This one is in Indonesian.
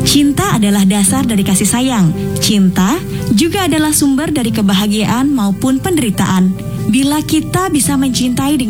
Cinta adalah dasar dari kasih sayang. Cinta juga adalah sumber dari kebahagiaan maupun penderitaan. Bila kita bisa mencintai dengan